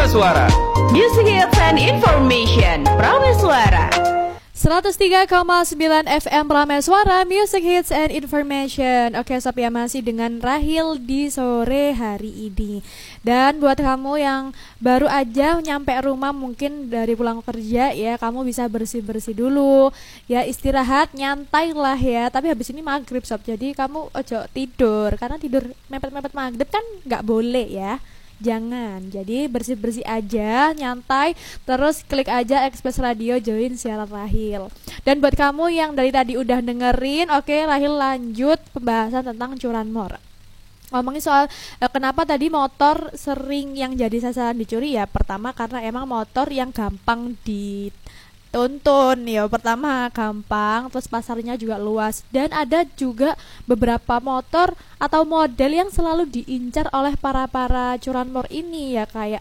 Prameswara. Music Hits and Information Prameswara 103,9 FM Prameswara, Music Hits and Information. Oke Sob ya, masih dengan Rahil di sore hari ini. Dan buat kamu yang baru aja nyampe rumah mungkin dari pulang kerja ya, kamu bisa bersih-bersih dulu ya, istirahat, nyantai lah ya. Tapi habis ini maghrib Sob, jadi kamu ojo tidur, karena tidur mepet-mepet maghrib kan gak boleh ya. Jangan, jadi bersih-bersih aja, nyantai, terus klik aja Express Radio, join siaran Rahil. Dan buat kamu yang dari tadi udah dengerin, oke, Rahil lanjut pembahasan tentang curanmor. Ngomongin soal kenapa tadi motor sering yang jadi sasaran dicuri ya. Pertama karena emang motor yang gampang dituntun ya. Pertama gampang, terus pasarnya juga luas. Dan ada juga beberapa motor atau model yang selalu diincar oleh para curanmor ini ya, kayak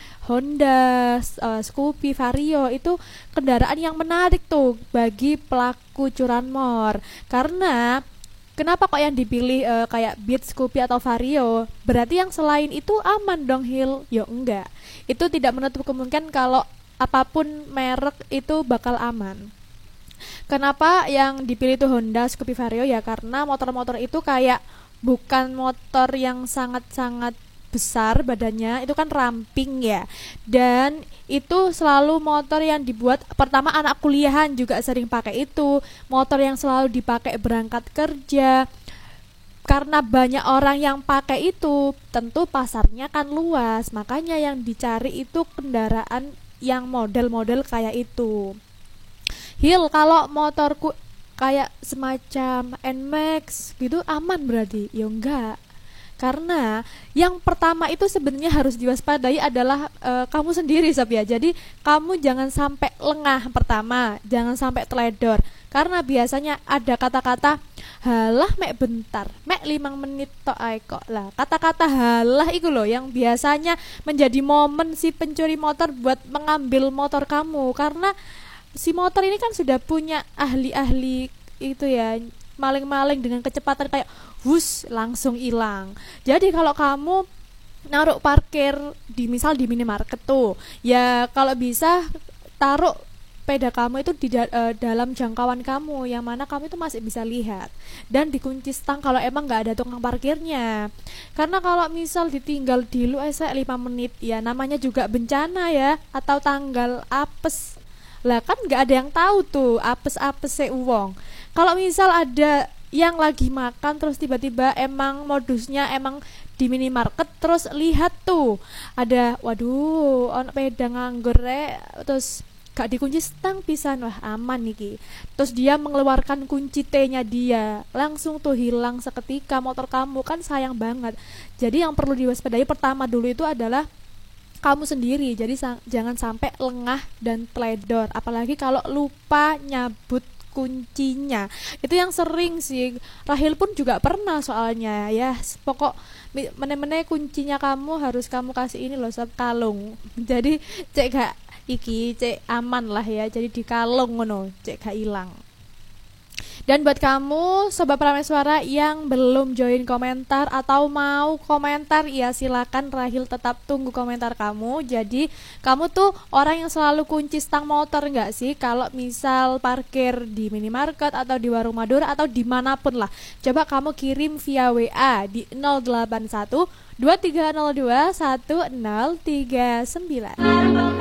Honda, Scoopy, Vario. Itu kendaraan yang menarik tuh bagi pelaku curanmor. Karena kenapa kok yang dipilih kayak Beat, Scoopy atau Vario? Berarti yang selain itu aman dong, Hil? Ya enggak. Itu tidak menutup kemungkinan kalau apapun merek itu bakal aman. Kenapa yang dipilih itu Honda, Scoopy, Vario? Ya karena motor-motor itu kayak bukan motor yang sangat-sangat besar badannya, itu kan ramping ya. Dan itu selalu motor yang dibuat, pertama anak kuliahan juga sering pakai itu. Motor yang selalu dipakai berangkat kerja. Karena banyak orang yang pakai itu, tentu pasarnya kan luas. Makanya yang dicari itu kendaraan yang model-model kayak itu. Hil, kalau motorku kayak semacam NMAX gitu aman berarti? Ya enggak. Karena yang pertama itu sebenarnya harus diwaspadai adalah kamu sendiri Sob ya. Jadi kamu jangan sampai lengah pertama, jangan sampai teledor. Karena biasanya ada kata-kata halah mek bentar, mek 5 menit tok ae kok. Lah, kata-kata halah itu loh yang biasanya menjadi momen si pencuri motor buat mengambil motor kamu. Karena si motor ini kan sudah punya ahli-ahli itu ya, maling-maling dengan kecepatan kayak hus langsung hilang. Jadi kalau kamu naruh parkir di misal di minimarket tuh, ya kalau bisa taruh sepeda kamu itu di dalam jangkauan kamu, yang mana kamu itu masih bisa lihat, dan dikunci stang kalau emang nggak ada tukang parkirnya. Karena kalau misal ditinggal dulu 5 menit ya namanya juga bencana ya, atau tanggal apes lah kan nggak ada yang tahu tuh apes-apes uwong. Kalau misal ada yang lagi makan terus tiba-tiba emang modusnya emang di minimarket, terus lihat tuh ada waduh ono peda nganggur terus gak dikunci stang pisan, wah aman niki. Terus dia mengeluarkan kunci T-nya dia, langsung tuh hilang seketika motor kamu, kan sayang banget. Jadi yang perlu diwaspadai pertama dulu itu adalah kamu sendiri. Jadi jangan sampai lengah dan teledor, apalagi kalau lupa nyabut kuncinya. Itu yang sering sih, Rahil pun juga pernah soalnya ya. Pokok mene-mene kuncinya kamu harus kamu kasih ini loh Sob, kalung. Jadi cek gak iki cek aman lah ya, jadi di kalung ngono cek gak hilang. Dan buat kamu Sobat Prameswara yang belum join komentar atau mau komentar, ya silakan, Rahil tetap tunggu komentar kamu. Jadi kamu tuh orang yang selalu kunci stang motor nggak sih kalau misal parkir di minimarket atau di warung Madura atau dimanapun lah? Coba kamu kirim via WA di 081 2302 1039.